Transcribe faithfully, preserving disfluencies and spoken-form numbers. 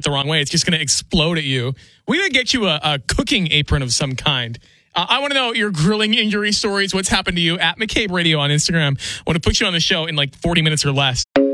the wrong way. It's just going to explode at you. We're going to get you a, a cooking apron of some kind. Uh, I want to know your grilling injury stories. What's happened to you at McCabe Radio on Instagram. I want to put you on the show in like forty minutes or less.